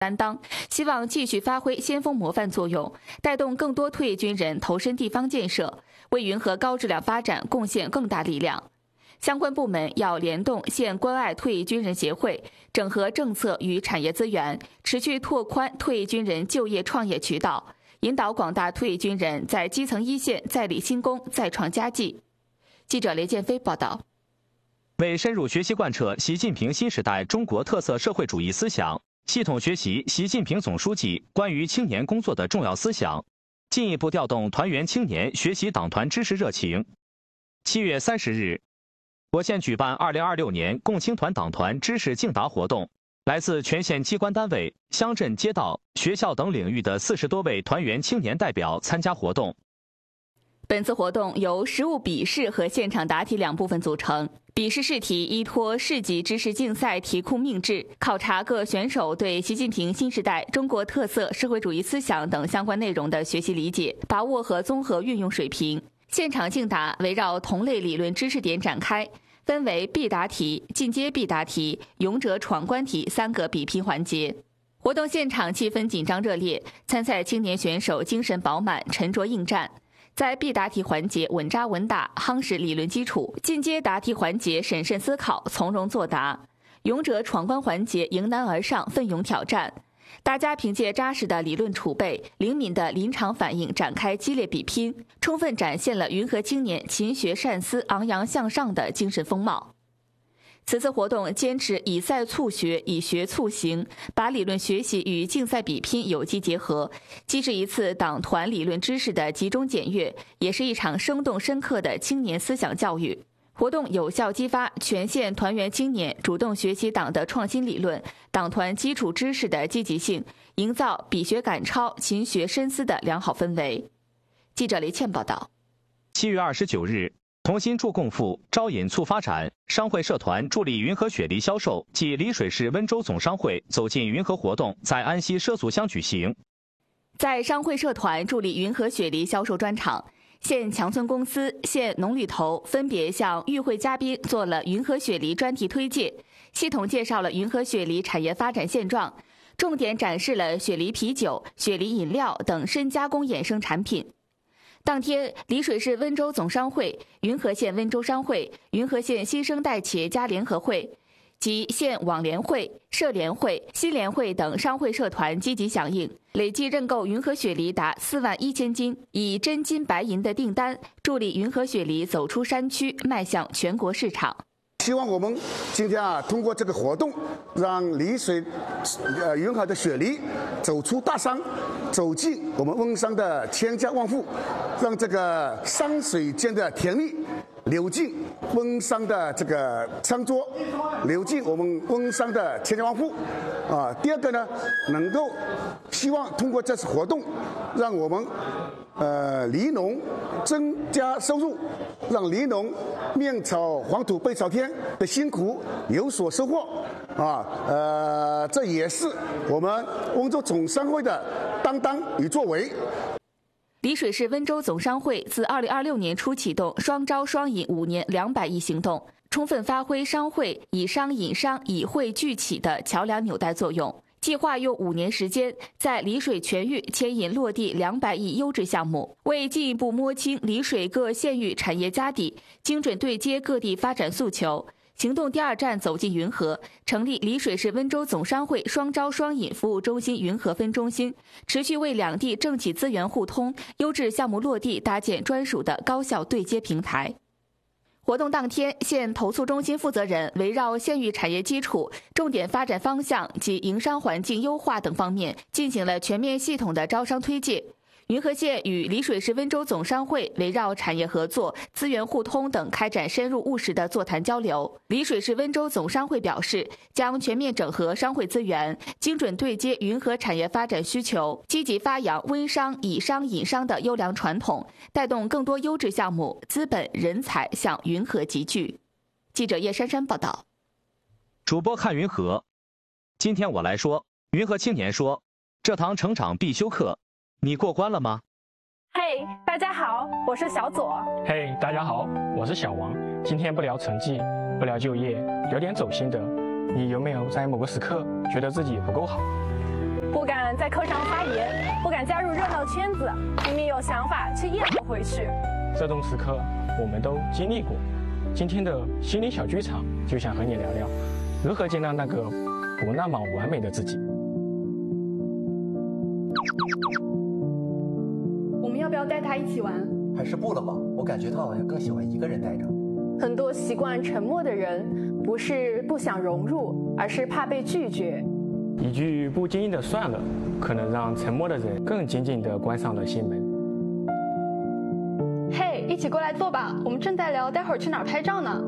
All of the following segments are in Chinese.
担当，希望继续发挥先锋模范作用，带动更多退役军人投身地方建设，为云和高质量发展贡献更大力量。相关部门要联动县关爱退役军人协会，整合政策与产业资源，持续拓宽退役军人就业创业渠道，引导广大退役军人在基层一线再立新功、再创佳绩。记者雷建飞报道。 为深入学习贯彻习近平新时代中国特色社会主义思想，系统学习习近平总书记关于青年工作的重要思想，进一步调动团员青年学习党团知识热情。7月30日，我县举办2026年共青团党团知识竞答活动，来自全县机关单位、乡镇街道、学校等领域的40多位团员青年代表参加活动。 本次活动由实务笔试和现场答题两部分组成。笔试试题依托市级知识竞赛题库命制，考察各选手对习近平新时代中国特色社会主义思想等相关内容的学习理解、把握和综合运用水平。现场竞答围绕同类理论知识点展开，分为必答题、进阶必答题、勇者闯关题3个比拼环节。活动现场气氛紧张热烈，参赛青年选手精神饱满、沉着应战。在必答题环节稳扎稳打，夯实理论基础；进阶答题环节审慎思考，从容作答；勇者闯关环节迎难而上，奋勇挑战。大家凭借扎实的理论储备、灵敏的临场反应展开激烈比拼，充分展现了云和青年勤学善思、昂扬向上的精神风貌。此次活动坚持以赛促学，以学促行，把理论学习与竞赛比拼有机结合，既是一次党团理论知识的集中检阅，也是一场生动深刻的青年思想教育。活动有效激发全县团员青年主动学习党的创新理论、党团基础知识的积极性，营造比学赶超、勤学深思的良好氛围。记者雷倩报道。 7月29日，同心助共富、招引促发展商会社团助力云和雪梨销售暨丽水市温州总商会走进云和活动在安溪畲族乡举行。 在商会社团助力云和雪梨销售专场，县强村公司、县农旅投分别向与会嘉宾做了云和雪梨专题推介，系统介绍了云和雪梨产业发展现状，重点展示了雪梨啤酒、雪梨饮料等深加工衍生产品。当天，丽水市温州总商会、云和县温州商会、云和县新生代企业家联合会及县网联会、社联会、新联会等商会社团积极响应，累计认购云和雪梨达41000斤，以真金白银的订单助力云和雪梨走出山区，迈向全国市场。 希望我们今天通过这个活动，让丽水云和的雪梨走出大山，走进我们温商的千家万户，让这个山水间的甜蜜流进温商的这个餐桌，流进我们温商的千家万户。第二个呢，能够希望通过这次活动，让我们梨农增加收入，让梨农面朝黄土背朝天的辛苦有所收获这也是我们温州总商会的担当与作为。 丽水市温州总商会自2026年初启动双招双引5年200亿行动，充分发挥商会以商引商、以会聚起的桥梁纽带作用。计划用5年时间，在丽水全域牵引落地200亿优质项目，为进一步摸清丽水各县域产业家底，精准对接各地发展诉求。行动第2站走进云和，成立丽水市温州总商会双招双引服务中心云和分中心，持续为两地政企资源互通、优质项目落地搭建专属的高效对接平台。活动当天，县投促中心负责人围绕县域产业基础、重点发展方向及营商环境优化等方面，进行了全面系统的招商推介。云和县与丽水市温州总商会围绕产业合作、资源互通等开展深入务实的座谈交流。丽水市温州总商会表示，将全面整合商会资源，精准对接云和产业发展需求，积极发扬温商以商引商的优良传统，带动更多优质项目、资本、人才向云和集聚。记者叶珊珊报道。 主播看云和，今天我来说，云和青年说，这堂成长必修课，你过关了吗？ 嘿，大家好，我是小左。 嘿，大家好，我是小王。今天不聊成绩，不聊就业，有点走心的。你有没有在某个时刻觉得自己不够好？ 不敢在课上发言，不敢加入热闹圈子，明明有想法却咽不回去。 这种时刻我们都经历过。今天的心理小剧场就想和你聊聊，如何接纳那个不那么完美的自己。 我们要不要带他一起玩？ 还是不了吧，我感觉他好像更喜欢一个人待着。 很多习惯沉默的人，不是不想融入，而是怕被拒绝。 一句不经意的算了，可能让沉默的人更紧紧地关上了心门。 嘿，一起过来坐吧，我们正在聊待会儿去哪儿拍照呢。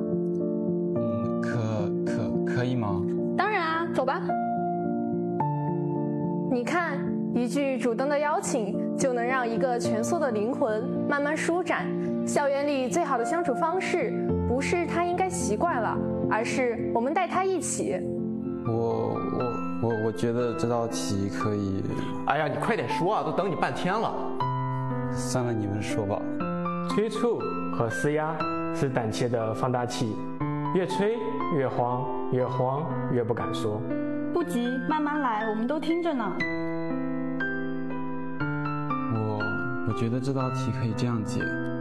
可以吗？ 当然啊，走吧。 你看，一句主动的邀请，就能让一个蜷缩的灵魂慢慢舒展。校园里最好的相处方式，不是他应该习惯了，而是我们带他一起。 我觉得这道题可以。 哎呀，你快点说啊，都等你半天了。 算了，你们说吧。 催促和施压是胆怯的放大器，越催越慌，越慌越不敢说。 不急，慢慢来，我们都听着呢。 我觉得这道题可以这样解。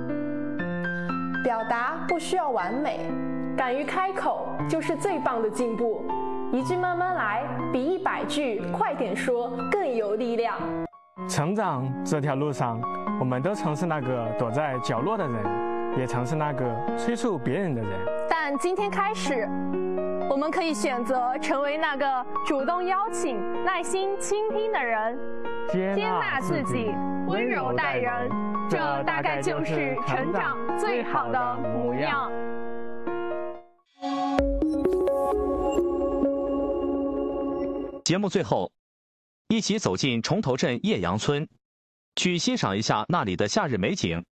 表达不需要完美，敢于开口就是最棒的进步。一句慢慢来，比100句快点说更有力量。 成长这条路上，我们都曾是那个躲在角落的人，也曾是那个催促别人的人。 但今天开始，我们可以选择成为那个主动邀请、耐心倾听的人，接纳自己，温柔待人，这大概就是成长最好的模样。 节目最后，一起走进崇头镇叶阳村，去欣赏一下那里的夏日美景。